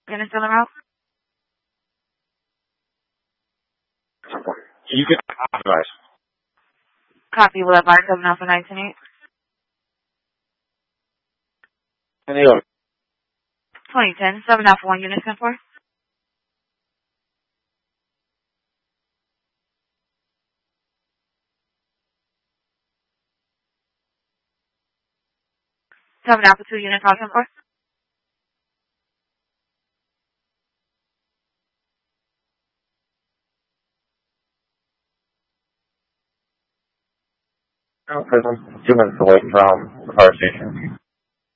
Unit on the route? You can authorize. Copy, will have bar 7 Alpha 928. In New York. 2010, 7 Alpha 1 Unit 10-4. Seven Alpha 2 Unit 10-4. I'm 2 minutes away from the fire station.